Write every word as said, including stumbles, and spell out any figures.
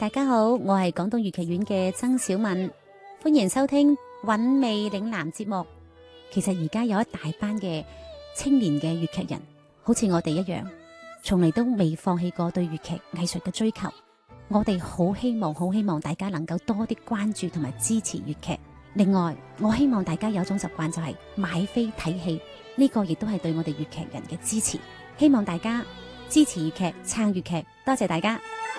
大家好，我係廣東粵劇院嘅曾小敏，歡迎收聽韻味嶺南節目。其實而家有一大班嘅青年嘅粵劇人，好似我哋一樣，從嚟都未放棄過對粵劇藝術嘅追求。我哋好希望，好希望大家能夠多啲關注同埋支持粵劇。另外，我希望大家有一種習慣，就係買飛睇戲，呢個亦都係對我哋粵劇人嘅支持。希望大家支持粵劇，撐粵劇，多謝大家。